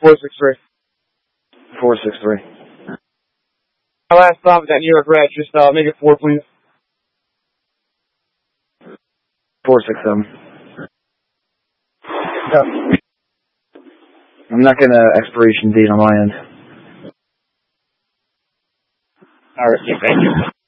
463. 463. My last stop is at New York Red. Just make it 4, please. 467. Yep. I'm not getting an expiration date on my end. All right. Thank you.